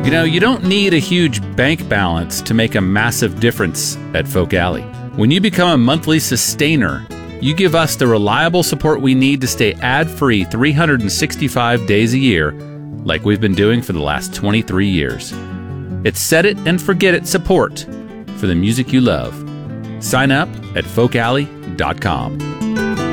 You know, you don't need a huge bank balance to make a massive difference at Folk Alley. When you become a monthly sustainer, you give us the reliable support we need to stay ad-free 365 days a year, like we've been doing for the last 23 years. It's set it and forget it support for the music you love. Sign up at folkalley.com.